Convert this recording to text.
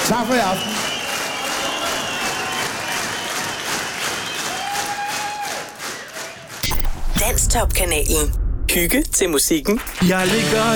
Tak for i aften. Danstop-kanalen. Hygge til musikken. Jeg ligger